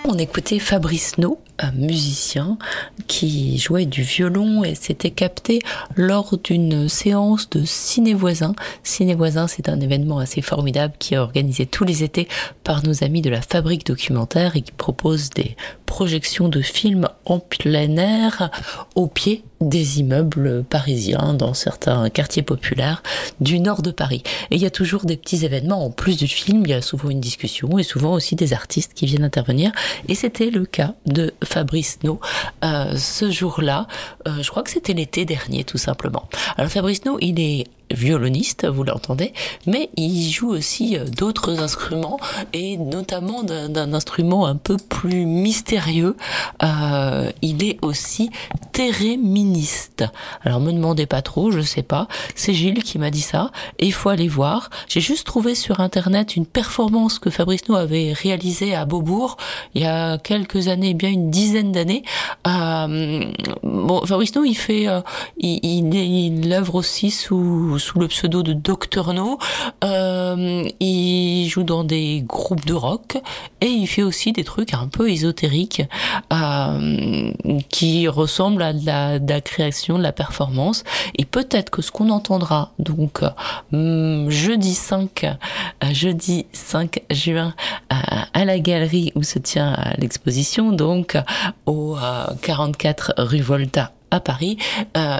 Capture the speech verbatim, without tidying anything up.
On écoutait Fabrice No, un musicien qui jouait du violon et s'était capté lors d'une séance de Ciné Voisin. Ciné Voisin, c'est un événement assez formidable qui est organisé tous les étés par nos amis de la Fabrique Documentaire et qui propose des projections de films en plein air au pied des immeubles parisiens dans certains quartiers populaires du nord de Paris. Et il y a toujours des petits événements en plus du film, il y a souvent une discussion et souvent aussi des artistes qui viennent intervenir. Et c'était le cas de Fabrice No euh, ce jour-là. Euh, je crois que c'était l'été dernier tout simplement. Alors Fabrice No, il est violoniste, vous l'entendez, mais il joue aussi d'autres instruments et notamment d'un, d'un instrument un peu plus mystérieux. Euh, il est aussi théréministe. Alors me demandez pas trop, je sais pas. C'est Gilles qui m'a dit ça et il faut aller voir. J'ai juste trouvé sur internet une performance que Fabrice No avait réalisée à Beaubourg il y a quelques années, bien une dizaine d'années. Euh, bon, Fabrice No, il fait, euh, il, il, il œuvre aussi sous sous le pseudo de Docteur No. Euh, il joue dans des groupes de rock et il fait aussi des trucs un peu ésotériques euh, qui ressemblent à de la, de la création, de la performance. Et peut-être que ce qu'on entendra donc euh, jeudi cinq, euh, jeudi cinq juin euh, à la galerie où se tient l'exposition, donc au euh, quarante-quatre rue Volta à Paris, euh,